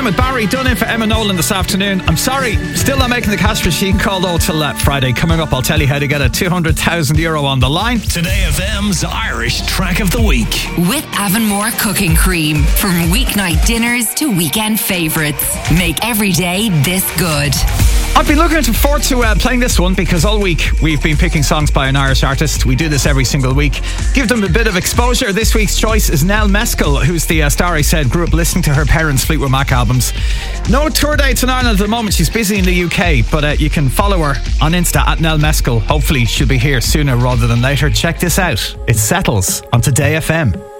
Time with Barry, done in for Emma Nolan this afternoon. I'm sorry, still not making the cash machine call though till Friday. Coming up, I'll tell you how to get a €200,000 on the line. Today FM's Irish Track of the Week. With Avonmore Cooking Cream. From weeknight dinners to weekend favourites. Make every day this good. I've been looking forward to playing this one because all week we've been picking songs by an Irish artist. We do this every single week. Give them a bit of exposure. This week's choice is Nell Meskel, who's the star I said grew up listening to her parents' Fleetwood Mac albums. No tour dates in Ireland at the moment. She's busy in the UK, but you can follow her on Insta at Nell Meskel. Hopefully she'll be here sooner rather than later. Check this out. It Settles on Today FM.